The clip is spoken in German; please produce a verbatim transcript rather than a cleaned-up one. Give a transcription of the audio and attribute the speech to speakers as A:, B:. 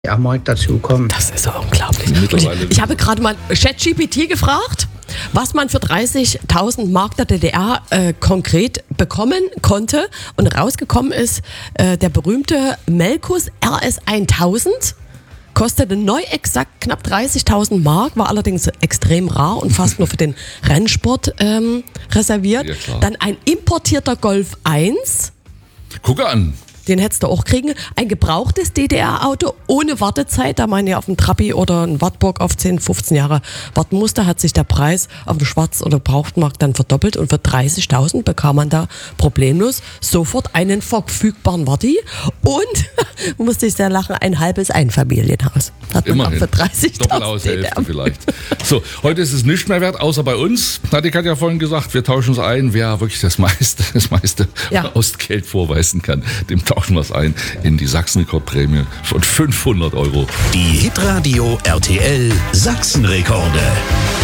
A: am Markt dazukommen.
B: Das ist so unglaublich. Ich, ich habe gerade mal ChatGPT gefragt, was man für dreißigtausend Mark der D D R äh, konkret bekommen konnte. Und rausgekommen ist, äh, der berühmte Melkus R S tausend. Kostete neu exakt knapp dreißigtausend Mark, war allerdings extrem rar und fast nur für den Rennsport ähm, reserviert.
C: Ja,
B: Dann ein importierter Golf eins.
C: Gucke an.
B: Den hättest du auch kriegen. Ein gebrauchtes D D R-Auto ohne Wartezeit, da man ja auf dem Trabi oder ein Wartburg auf zehn, fünfzehn Jahre warten musste, hat sich der Preis auf dem Schwarz- oder Gebrauchtmarkt dann verdoppelt und für dreißigtausend bekam man da problemlos sofort einen verfügbaren Warti und, musste ich sehr lachen, ein halbes Einfamilienhaus. Hat man
C: Immerhin.
B: auch für dreißigtausend
C: Doppelhaushälfte vielleicht. So, heute ist es nicht mehr wert, außer bei uns. Hat die Katja vorhin gesagt, wir tauschen es ein, wer wirklich das meiste, das meiste
B: Ja.
C: aus Geld vorweisen kann. Dem tauschen wir es ein in die Sachsenrekordprämie von fünfhundert Euro.
D: Die Hitradio R T L Sachsenrekorde.